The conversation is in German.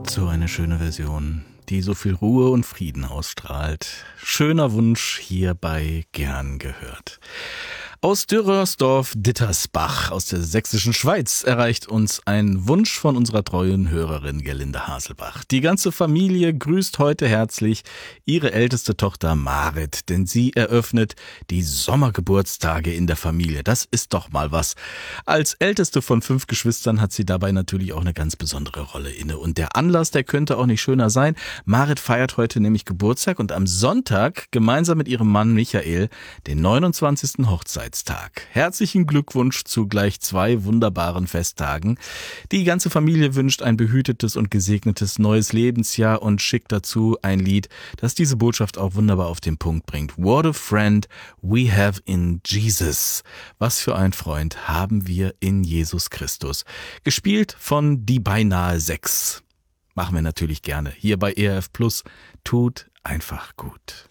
So eine schöne Version, die so viel Ruhe und Frieden ausstrahlt. Schöner Wunsch hierbei gern gehört. Aus Dürrersdorf-Dittersbach aus der sächsischen Schweiz erreicht uns ein Wunsch von unserer treuen Hörerin Gerlinde Haselbach. Die ganze Familie grüßt heute herzlich ihre älteste Tochter Marit, denn sie eröffnet die Sommergeburtstage in der Familie. Das ist doch mal was. Als älteste von 5 Geschwistern hat sie dabei natürlich auch eine ganz besondere Rolle inne. Und der Anlass, der könnte auch nicht schöner sein. Marit feiert heute nämlich Geburtstag und am Sonntag gemeinsam mit ihrem Mann Michael den 29. Hochzeitstag. Herzlichen Glückwunsch zu gleich 2 wunderbaren Festtagen. Die ganze Familie wünscht ein behütetes und gesegnetes neues Lebensjahr und schickt dazu ein Lied, das diese Botschaft auch wunderbar auf den Punkt bringt. What a friend we have in Jesus. Was für ein Freund haben wir in Jesus Christus. Gespielt von Die beinahe 6. Machen wir natürlich gerne. Hier bei ERF Plus. Tut einfach gut.